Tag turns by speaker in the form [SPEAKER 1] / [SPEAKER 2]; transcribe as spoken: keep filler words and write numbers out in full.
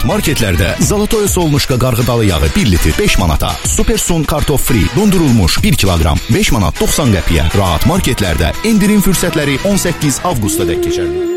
[SPEAKER 1] marketlərdə Zalatoya Solnuşka qarğıdalı yağı bir litr beş manata, Supersun kartof free dondurulmuş bir kiloqram beş manat doxsan qəpiyə, Rahat marketlərdə endirim fürsətləri on səkkiz avqusta dək keçərli.